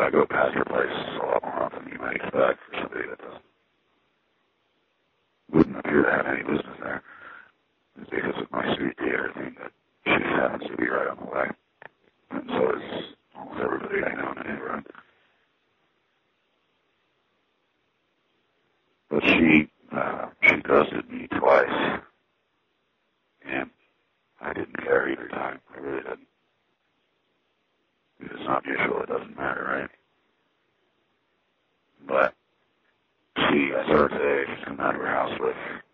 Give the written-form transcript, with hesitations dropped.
I go past her place a lot more often than you might expect for somebody that wouldn't appear to have any business there. It's because of my street theater thing that she happens to be right on the way. And so is almost everybody I know in the neighborhood. But she ghosted me twice. And I didn't care either time. I really didn't. If it's not mutual, it doesn't matter, right? But I saw her today. She's coming out of her house with